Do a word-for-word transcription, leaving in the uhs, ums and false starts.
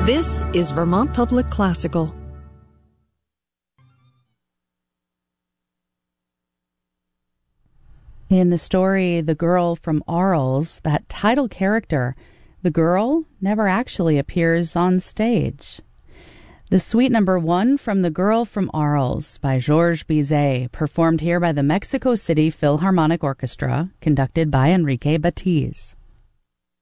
This is Vermont Public Classical. In the story The Girl from Arles, that title character, the girl, never actually appears on stage. The suite number one from The Girl from Arles by Georges Bizet, performed here by the Mexico City Philharmonic Orchestra, conducted by Enrique Batiz.